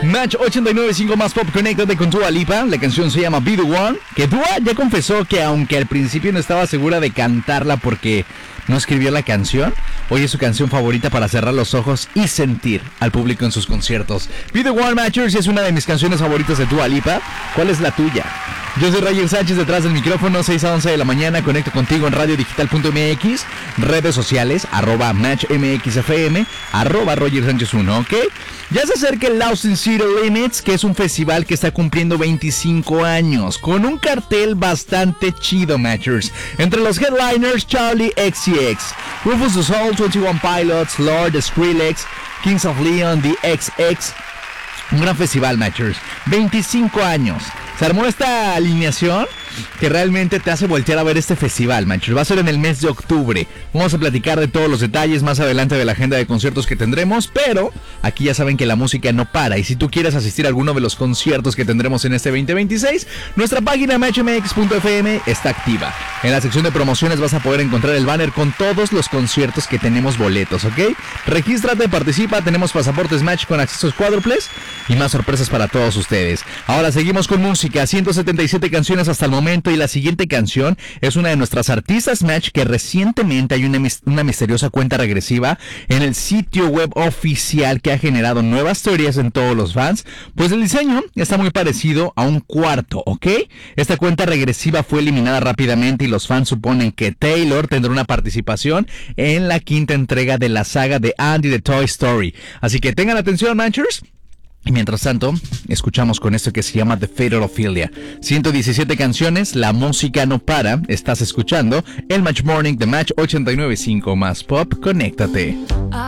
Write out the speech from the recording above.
Match 89.5 más pop, conéctate con Dua Lipa. La canción se llama Be The One, que Dua ya confesó que aunque al principio no estaba segura de cantarla porque no escribió la canción, hoy es su canción favorita para cerrar los ojos y sentir al público en sus conciertos. Be The One, Matchers, es una de mis canciones favoritas de Dua Lipa. ¿Cuál es la tuya? Yo soy Roger Sánchez, detrás del micrófono, 6 a 11 de la mañana. Conecto contigo en radiodigital.mx, redes sociales, @MatchMXFM, Roger Sánchez 1, ¿ok? Ya se acerca el Austin City Limits, que es un festival que está cumpliendo 25 años, con un cartel bastante chido, Matchers. Entre los headliners, Charlie XCX, Rufus Du Sol, 21 Pilots, Lord, Skrillex, Kings of Leon, The XX. Un gran festival, Matchers. 25 años. Se armó esta alineación que realmente te hace voltear a ver este festival, Matchers. Va a ser en el mes de octubre. Vamos a platicar de todos los detalles más adelante de la agenda de conciertos que tendremos, pero aquí ya saben que la música no para. Y si tú quieres asistir a alguno de los conciertos que tendremos en este 2026, nuestra página matchmx.fm está activa. En la sección de promociones vas a poder encontrar el banner con todos los conciertos que tenemos boletos, ¿ok? Regístrate, participa, tenemos pasaportes Match con accesos cuádruples y más sorpresas para todos ustedes. Ahora seguimos con música, 177 canciones hasta el momento, y la siguiente canción es una de nuestras artistas Match que recientemente hay una misteriosa cuenta regresiva en el sitio web oficial que ha generado nuevas teorías en todos los fans, pues el diseño está muy parecido a un cuarto, ¿ok? Esta cuenta regresiva fue eliminada rápidamente y los fans suponen que Taylor tendrá una participación en la quinta entrega de la saga de Andy de Toy Story. Así que tengan atención, Matchers. Y mientras tanto, escuchamos con esto que se llama The Fatal Ophelia. 117 canciones, la música no para. Estás escuchando el Match Morning de Match 89.5 más Pop. Conéctate.